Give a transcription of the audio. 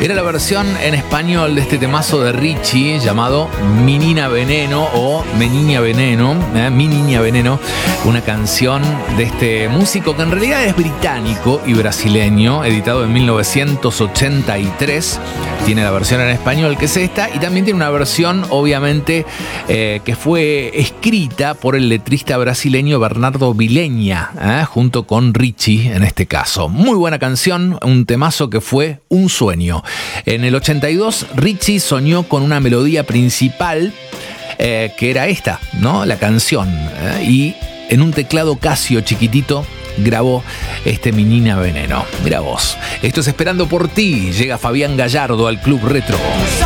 Era la versión en español de este temazo de Richie llamado Mi Nina Veneno o Mi Niña Veneno, Mi Niña Veneno, una canción de este músico que en realidad es británico y brasileño, editado en 1983. Tiene la versión en español, que es esta, y también tiene una versión, obviamente, que fue escrita por el letrista brasileño Bernardo Vileña, junto con Richie en este caso. Muy buena canción, un temazo que fue un sueño. En el 82, Richie soñó con una melodía principal, que era esta, ¿no? La canción. Y en un teclado Casio chiquitito grabó este Mi Nina Veneno. Mira vos. Esto es Esperando por ti. Llega Fabián Gallardo al Club Retro.